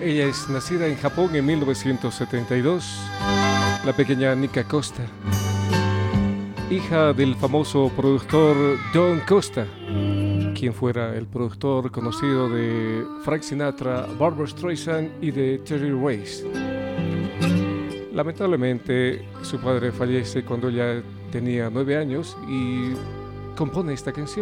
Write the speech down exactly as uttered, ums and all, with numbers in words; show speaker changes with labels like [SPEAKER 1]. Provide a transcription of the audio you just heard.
[SPEAKER 1] Ella es nacida en Japón en mil novecientos setenta y dos, la pequeña Nika Costa, hija del famoso productor Don Costa, quien fuera el productor conocido de Frank Sinatra, Barbra Streisand y de Terry Weiss. Lamentablemente, su padre fallece cuando ella tenía nueve años y compone esta canción.